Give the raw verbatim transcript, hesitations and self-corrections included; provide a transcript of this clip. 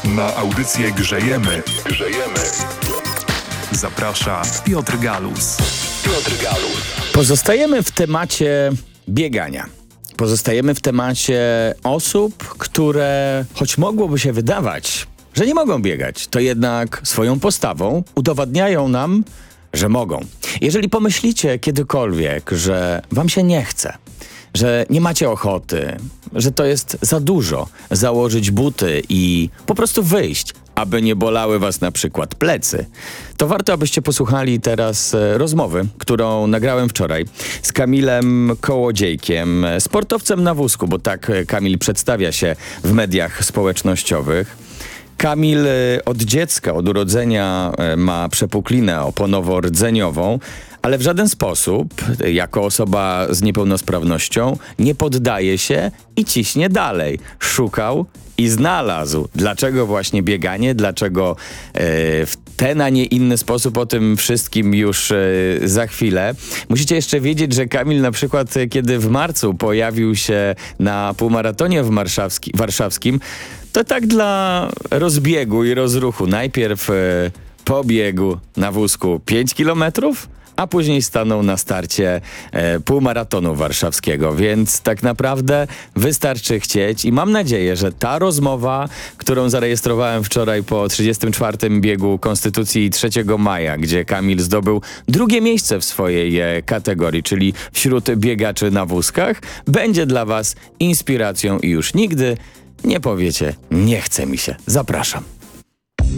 Na audycję Grzejemy. Grzejemy. Zaprasza Piotr Galus. Piotr Galus. Pozostajemy w temacie biegania. Pozostajemy w temacie osób, które, choć mogłoby się wydawać, że nie mogą biegać, to jednak swoją postawą udowadniają nam, że mogą. Jeżeli pomyślicie kiedykolwiek, że wam się nie chce, że nie macie ochoty, że to jest za dużo założyć buty i po prostu wyjść, aby nie bolały was na przykład plecy, to warto, abyście posłuchali teraz e, rozmowy, którą nagrałem wczoraj z Kamilem Kołodziejkiem, sportowcem na wózku, bo tak e, Kamil przedstawia się w mediach społecznościowych. Kamil e, od dziecka, od urodzenia e, ma przepuklinę oponowo-rdzeniową, ale w żaden sposób, jako osoba z niepełnosprawnością, nie poddaje się i ciśnie dalej. Szukał i znalazł. Dlaczego właśnie bieganie? Dlaczego e, w ten, a nie inny sposób? O tym wszystkim już e, za chwilę. Musicie jeszcze wiedzieć, że Kamil na przykład, kiedy w marcu pojawił się na półmaratonie w warszawski, warszawskim, to tak dla rozbiegu i rozruchu. Najpierw e, pobiegł na wózku pięć kilometrów, a później stanął na starcie e, półmaratonu warszawskiego, więc tak naprawdę wystarczy chcieć i mam nadzieję, że ta rozmowa, którą zarejestrowałem wczoraj po trzydziestym czwartym biegu Konstytucji trzeciego maja, gdzie Kamil zdobył drugie miejsce w swojej e, kategorii, czyli wśród biegaczy na wózkach, będzie dla was inspiracją i już nigdy nie powiecie: nie chce mi się. Zapraszam.